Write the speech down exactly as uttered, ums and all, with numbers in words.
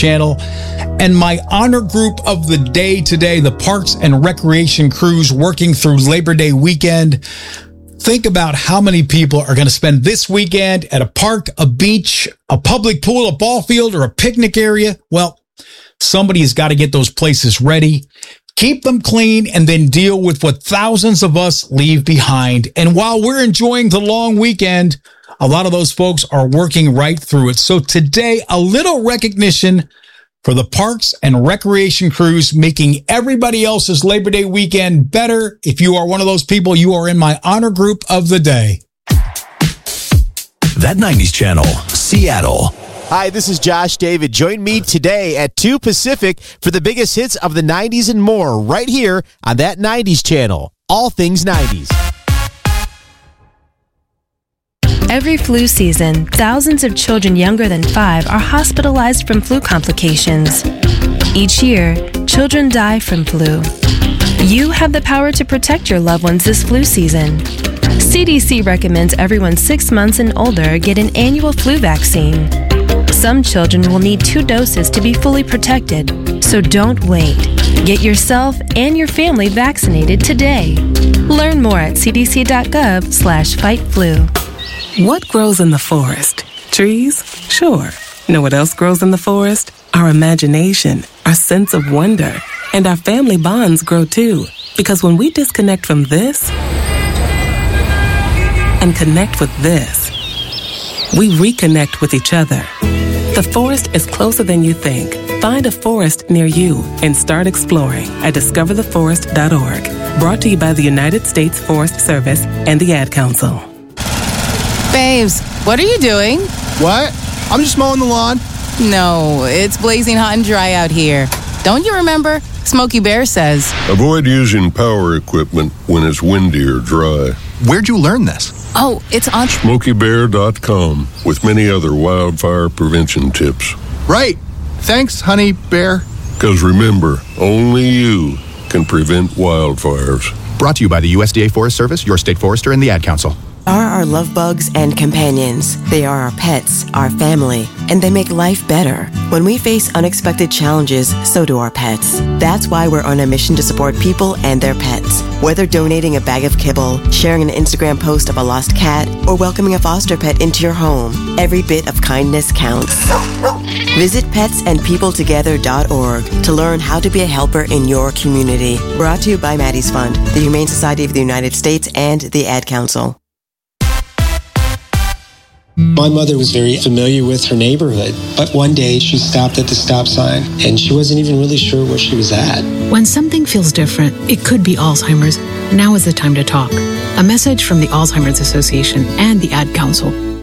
Channel. And my honor group of the day today, the Parks and Recreation crews working through Labor Day weekend. Think about how many people are going to spend this weekend at a park, a beach, a public pool, a ball field, or a picnic area. Well, somebody has got to get those places ready, keep them clean, and then deal with what thousands of us leave behind. And while we're enjoying the long weekend, a lot of those folks are working right through it. So today, a little recognition for the Parks and Recreation crews making everybody else's Labor Day weekend better. If you are one of those people, you are in my honor group of the day. That nineties Channel, Seattle. Hi, this is Josh David. Join me today at two Pacific for the biggest hits of the nineties and more right here on That nineties Channel. All things nineties. Every flu season, thousands of children younger than five are hospitalized from flu complications. Each year, children die from flu. You have the power to protect your loved ones this flu season. C D C recommends everyone six months and older get an annual flu vaccine. Some children will need two doses to be fully protected, so don't wait. Get yourself and your family vaccinated today. Learn more at c d c dot gov slash fight flu. What grows in the forest? Trees? Sure. Know what else grows in the forest? Our imagination, our sense of wonder, and our family bonds grow too. Because when we disconnect from this and connect with this, we reconnect with each other. The forest is closer than you think. Find a forest near you and start exploring at discover the forest dot org. Brought to you by the United States Forest Service and the Ad Council. Babes, what are you doing? What? I'm just mowing the lawn. No, it's blazing hot and dry out here. Don't you remember? Smokey Bear says, avoid using power equipment when it's windy or dry. Where'd you learn this? Oh, it's on smokey bear dot com with many other wildfire prevention tips. Right. Thanks, honey bear. Because remember, only you can prevent wildfires. Brought to you by the U S D A Forest Service, your state forester, and the Ad Council. Are our love bugs and companions. They are our pets, our family, and they make life better. When we face unexpected challenges, so do our pets. That's why we're on a mission to support people and their pets. Whether donating a bag of kibble, sharing an Instagram post of a lost cat, or welcoming a foster pet into your home, every bit of kindness counts. Visit pets and people together dot org to learn how to be a helper in your community. Brought to you by Maddie's Fund, the Humane Society of the United States, and the Ad Council. My mother was very familiar with her neighborhood, but one day she stopped at the stop sign and she wasn't even really sure where she was at. When something feels different, it could be Alzheimer's. Now is the time to talk. A message from the Alzheimer's Association and the Ad Council.